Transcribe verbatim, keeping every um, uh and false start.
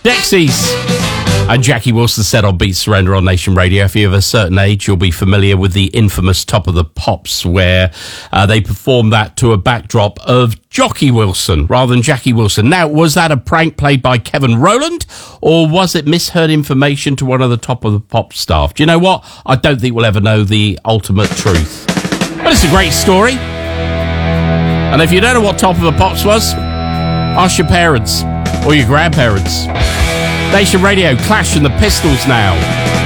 Dexys and Jackie Wilson said on Beat Surrender on Nation Radio. If you're of a certain age, you'll be familiar with the infamous Top of the Pops, where uh, they performed that to a backdrop of Jockey Wilson rather than Jackie Wilson. Now, was that a prank played by Kevin Rowland, or was it misheard information to one of the Top of the Pops staff? Do you know what? I don't think we'll ever know the ultimate truth. But it's a great story. And if you don't know what Top of the Pops was, ask your parents or your grandparents. Nation Radio, Clash and the Pistols now.